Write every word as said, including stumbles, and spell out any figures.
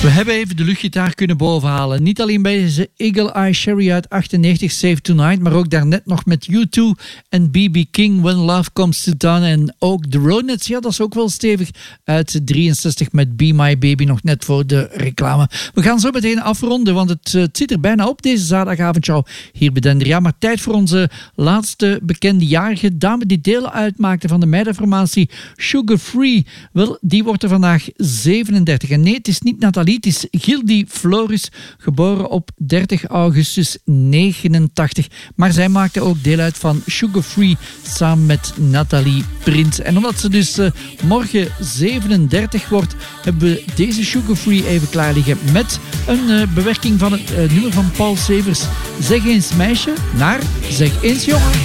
We hebben even de luchtgitaar kunnen bovenhalen. Niet alleen bij deze Eagle Eye Cherry uit achtennegentig, Save Tonight, maar ook daarnet nog met U twee en B B King, When Love Comes to Town. En ook The Ronettes, ja, dat is ook wel stevig, uit drieënzestig met Be My Baby, nog net voor de reclame. We gaan zo meteen afronden, want het, het zit er bijna op deze zaterdagavond hier bij Dendria. Maar tijd voor onze laatste bekende jarige dame die deel uitmaakte van de meidenformatie Sugar Free. Wel, die wordt er vandaag zevenendertig. En nee, het is niet Nathalie, het is Gildy Floris, geboren op dertig augustus negenentachtig. Maar zij maakte ook deel uit van Sugar Free samen met Nathalie Prins. En omdat ze dus uh, morgen zevenendertig wordt, hebben we deze Sugar Free even klaar liggen met een uh, bewerking van het uh, nummer van Paul Severs. Zeg eens meisje naar Zeg eens jongen.